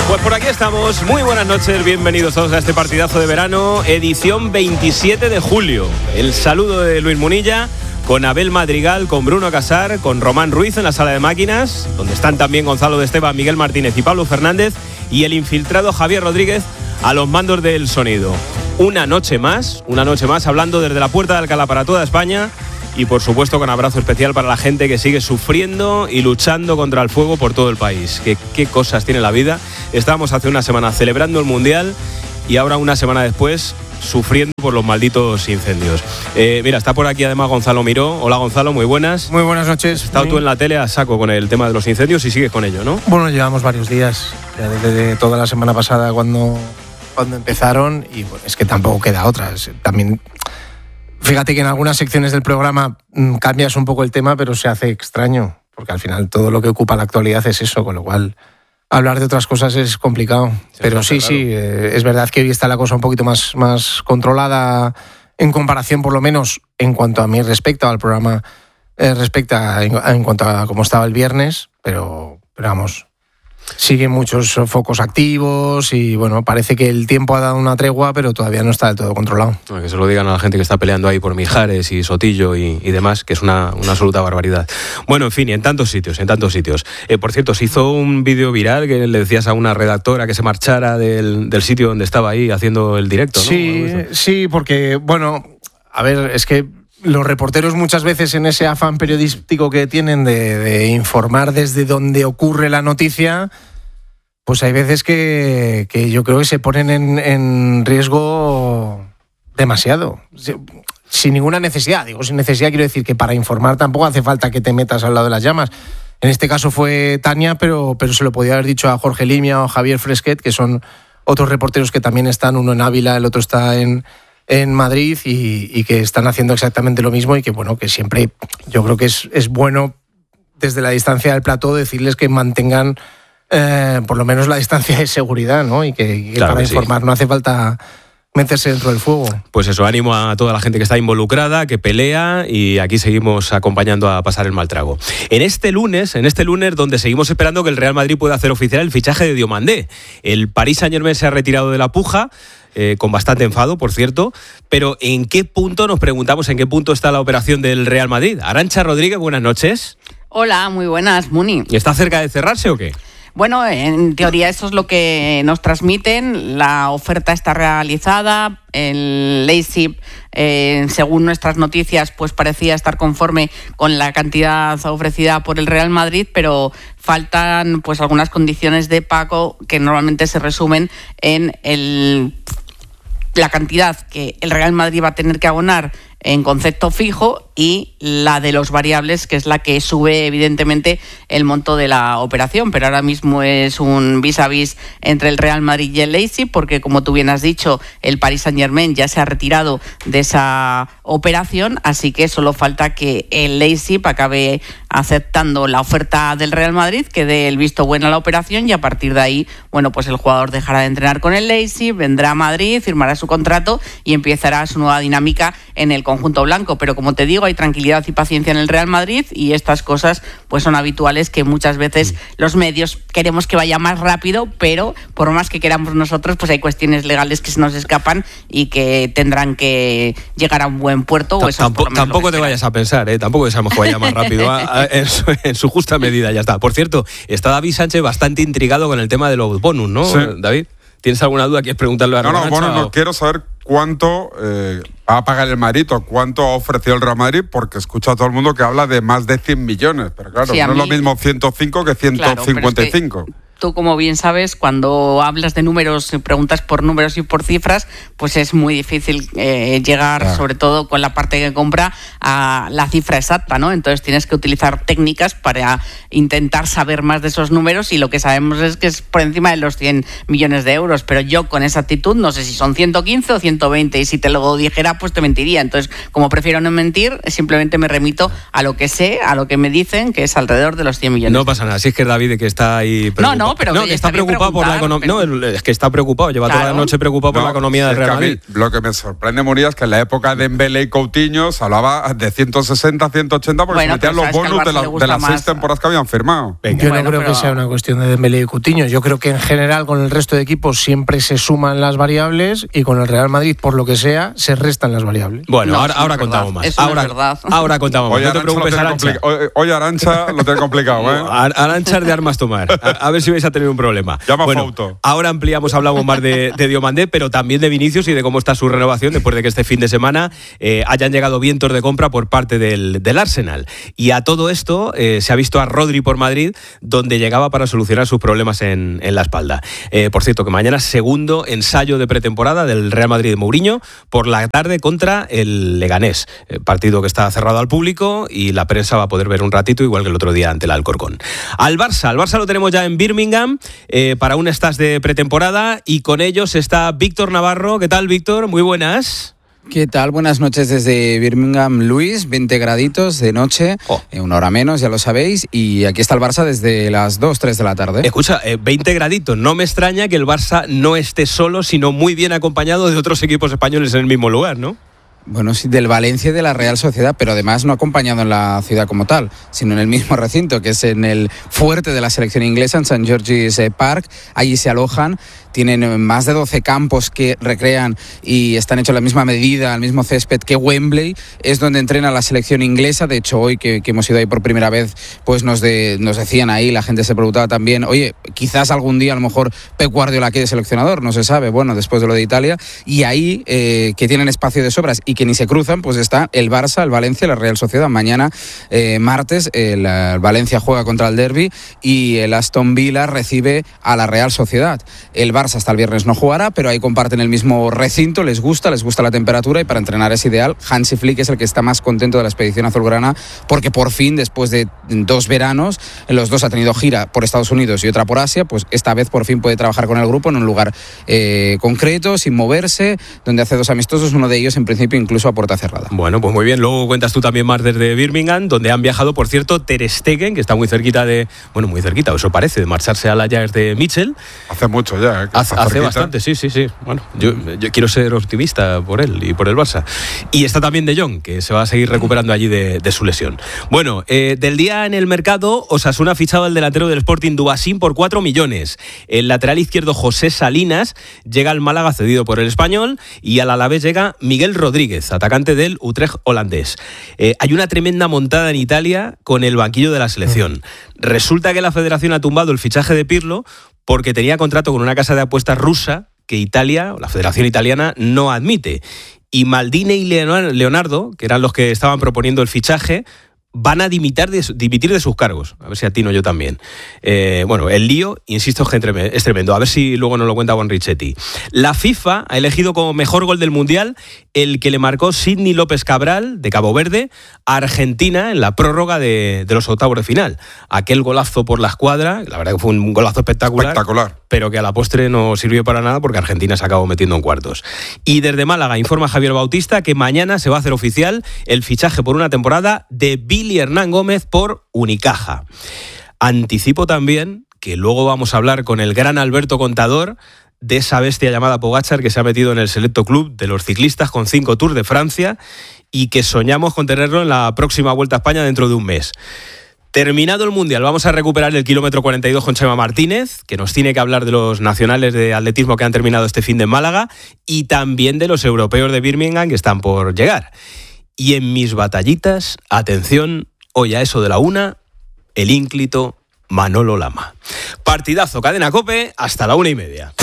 Pues por aquí estamos, muy buenas noches, bienvenidos todos a este partidazo de verano, edición 27 de julio. El saludo de Luis Munilla, con Abel Madrigal, con Bruno Casar, con Román Ruiz en la sala de máquinas, donde están también Gonzalo de Esteban, Miguel Martínez y Pablo Fernández, y el infiltrado Javier Rodríguez a los mandos del sonido. Una noche más hablando desde la Puerta de Alcalá para toda España. Y por supuesto con abrazo especial para la gente que sigue sufriendo y luchando contra el fuego por todo el país. ¿Qué cosas tiene la vida? Estábamos hace una semana celebrando el Mundial y ahora una semana después sufriendo por los malditos incendios. Mira, está por aquí además Gonzalo Miró. Hola Gonzalo, muy buenas. Muy buenas noches. Has estado tú en la tele a saco con el tema de los incendios y sigues con ello, ¿no? Bueno, llevamos varios días, ya desde toda la semana pasada cuando empezaron, y bueno, es que tampoco queda otra. También... Fíjate que en algunas secciones del programa cambias un poco el tema, pero se hace extraño, porque al final todo lo que ocupa la actualidad es eso, con lo cual hablar de otras cosas es complicado. Pero sí, es verdad que hoy está la cosa un poquito más controlada en comparación, por lo menos en cuanto a mí respecta al programa, respecta en cuanto a cómo estaba el viernes, pero vamos... Siguen muchos focos activos y bueno, parece que el tiempo ha dado una tregua, pero todavía no está del todo controlado. Que se lo digan a la gente que está peleando ahí por Mijares y Sotillo y demás, que es una absoluta barbaridad. Bueno, en fin, y en tantos sitios. Por cierto, se hizo un vídeo viral que le decías a una redactora que se marchara del sitio donde estaba ahí haciendo el directo, ¿no? Sí, porque, bueno, a ver, es que los reporteros muchas veces en ese afán periodístico que tienen de informar desde donde ocurre la noticia, pues hay veces que yo creo que se ponen en riesgo demasiado, sin ninguna necesidad. Digo, sin necesidad quiero decir que para informar tampoco hace falta que te metas al lado de las llamas. En este caso fue Tania, pero se lo podía haber dicho a Jorge Limia o a Javier Fresquet, que son otros reporteros que también están, uno en Ávila, el otro está en Madrid y que están haciendo exactamente lo mismo, y que bueno, que siempre yo creo que es bueno desde la distancia del plató decirles que mantengan por lo menos la distancia de seguridad, ¿no? Y que claro, para informar no hace falta meterse dentro del fuego. Pues eso, ánimo a toda la gente que está involucrada, que pelea, y aquí seguimos acompañando a pasar el mal trago. En este lunes donde seguimos esperando que el Real Madrid pueda hacer oficial el fichaje de Diomandé. El Paris Saint-Germain se ha retirado de la puja, con bastante enfado, por cierto, pero nos preguntamos en qué punto está la operación del Real Madrid. Arantxa Rodríguez, buenas noches. Hola, muy buenas, Muni. ¿Y está cerca de cerrarse o qué? Bueno, en teoría eso es lo que nos transmiten. La oferta está realizada. El Leipzig, según nuestras noticias, pues parecía estar conforme con la cantidad ofrecida por el Real Madrid, pero faltan pues algunas condiciones de pago que normalmente se resumen en la cantidad que el Real Madrid va a tener que abonar en concepto fijo y la de los variables, que es la que sube evidentemente el monto de la operación. Pero ahora mismo es un vis a vis entre el Real Madrid y el Leipzig, porque como tú bien has dicho, el Paris Saint-Germain ya se ha retirado de esa operación, así que solo falta que el Leipzig acabe aceptando la oferta del Real Madrid, que dé el visto bueno a la operación, y a partir de ahí, bueno, pues el jugador dejará de entrenar con el Leipzig, vendrá a Madrid, firmará su contrato y empezará su nueva dinámica en el conjunto blanco. Pero como te digo, hay tranquilidad y paciencia en el Real Madrid, y estas cosas pues son habituales, que muchas veces los medios queremos que vaya más rápido, pero por más que queramos nosotros, pues hay cuestiones legales que se nos escapan y que tendrán que llegar a un buen puerto. Tampoco te vayas a pensar, tampoco que sabemos que vaya más rápido, en su justa medida, ya está. Por cierto, está David Sánchez bastante intrigado con el tema de los bonus, ¿no, sí. David? ¿Tienes alguna duda? ¿Quieres preguntarle a Arantxa? No, quiero saber cuánto va a pagar el Madrid o cuánto ha ofrecido el Real Madrid, porque escucho a todo el mundo que habla de más de 100 millones, pero claro, sí, no es lo mismo 105 que 155. Claro, tú, como bien sabes, cuando hablas de números, preguntas por números y por cifras, pues es muy difícil llegar, sobre todo con la parte que compra, a la cifra exacta, ¿no? Entonces tienes que utilizar técnicas para intentar saber más de esos números, y lo que sabemos es que es por encima de los 100 millones de euros, pero yo con esa actitud no sé si son 115 o 120, y si te lo dijera pues te mentiría. Entonces, como prefiero no mentir, simplemente me remito a lo que sé, a lo que me dicen, que es alrededor de los 100 millones. No pasa nada, si es que David que está ahí preocupado. No, pero que está preocupado por la economía. No, es que está preocupado, lleva toda la noche preocupado por la economía del Real Madrid. Lo que me sorprende, Munilla, es que en la época de Dembélé y Coutinho se hablaba de 160, 180 porque se metían los bonus de las 6 temporadas que habían firmado. Yo no creo que sea una cuestión de Dembélé y Coutinho. Yo creo que en general con el resto de equipos siempre se suman las variables y con el Real Madrid, por lo que sea, se restan las variables. Bueno, ahora contamos más. Ahora contamos más. No te preocupes, Arantxa. Hoy Arantxa lo tiene complicado, ¿eh? Arantxa de armas tomar. A ver si vais a tener un problema. Llama Fauto. Ahora hablamos más de Diomandé, pero también de Vinicius y de cómo está su renovación después de que este fin de semana hayan llegado vientos de compra por parte del Arsenal. Y a todo esto se ha visto a Rodri por Madrid, donde llegaba para solucionar sus problemas en la espalda. Por cierto, que mañana segundo ensayo de pretemporada del Real Madrid de Mourinho por la tarde contra el Leganés. Partido que está cerrado al público y la prensa va a poder ver un ratito, igual que el otro día ante el Alcorcón. Al Barça lo tenemos ya en Birmingham para un stage de pretemporada y con ellos está Víctor Navarro. ¿Qué tal, Víctor? Muy buenas. ¿Qué tal? Buenas noches desde Birmingham, Luis. 20 graditos de noche, una hora menos, ya lo sabéis. Y aquí está el Barça desde las 2, 3 de la tarde. Escucha, 20 graditos. No me extraña que el Barça no esté solo, sino muy bien acompañado de otros equipos españoles en el mismo lugar, ¿no? Bueno, sí, del Valencia y de la Real Sociedad, pero además no acompañado en la ciudad como tal, sino en el mismo recinto, que es en el fuerte de la selección inglesa, en St. George's Park. Allí se alojan. Tienen más de 12 campos que recrean y están hechos a la misma medida, al mismo césped que Wembley. Es donde entrena la selección inglesa. De hecho, hoy que hemos ido ahí por primera vez, pues nos decían ahí, la gente se preguntaba también, oye, quizás algún día a lo mejor Pep Guardiola quede seleccionador, no se sabe, bueno, después de lo de Italia. Y ahí, que tienen espacio de sobras y que ni se cruzan, pues está el Barça, el Valencia y la Real Sociedad. Mañana, martes, el Valencia juega contra el Derby y el Aston Villa recibe a la Real Sociedad. El Barça hasta el viernes no jugará, pero ahí comparten el mismo recinto, les gusta la temperatura y para entrenar es ideal. Hansi Flick es el que está más contento de la expedición azulgrana porque por fin, después de 2 veranos, los 2 ha tenido gira por Estados Unidos y otra por Asia, pues esta vez por fin puede trabajar con el grupo en un lugar concreto, sin moverse, donde hace 2 amistosos, uno de ellos en principio incluso a puerta cerrada. Bueno, pues muy bien, luego cuentas tú también más desde Birmingham, donde han viajado, por cierto, Ter Stegen, que está muy cerquita, eso parece, de marcharse al Ajax de Mitchell. Hace mucho ya, ¿eh? Hace bastante, sí. Bueno, yo quiero ser optimista por él y por el Barça. Y está también De Jong, que se va a seguir recuperando allí de su lesión. Bueno, del día en el mercado, Osasuna ha fichado al delantero del Sporting Dubasín por 4 millones. El lateral izquierdo José Salinas llega al Málaga cedido por el Español y al Alavés llega Miguel Rodríguez, atacante del Utrecht holandés. Hay una tremenda montada en Italia con el banquillo de la selección. Resulta que la federación ha tumbado el fichaje de Pirlo porque tenía contrato con una casa de apuestas rusa que Italia, la Federación Italiana, no admite. Y Maldini y Leonardo, que eran los que estaban proponiendo el fichaje, van a dimitir de sus cargos. A ver si atino yo también. El lío, insisto, es tremendo. A ver si luego nos lo cuenta Juan Richetti. La FIFA ha elegido como mejor gol del Mundial el que le marcó Sidney López Cabral, de Cabo Verde, a Argentina en la prórroga de los octavos de final. Aquel golazo por la escuadra, la verdad que fue un golazo espectacular, pero que a la postre no sirvió para nada porque Argentina se acabó metiendo en cuartos. Y desde Málaga informa Javier Bautista que mañana se va a hacer oficial el fichaje por una temporada de Billy Hernán Gómez por Unicaja. Anticipo también que luego vamos a hablar con el gran Alberto Contador de esa bestia llamada Pogačar que se ha metido en el selecto club de los ciclistas con 5 Tours de Francia y que soñamos con tenerlo en la próxima Vuelta a España dentro de un mes. Terminado el Mundial, vamos a recuperar el kilómetro 42 con Chema Martínez, que nos tiene que hablar de los nacionales de atletismo que han terminado este fin de Málaga y también de los europeos de Birmingham que están por llegar. Y en mis batallitas, atención, hoy a eso de la 1, el ínclito Manolo Lama. Partidazo, Cadena COPE, hasta la 1:30.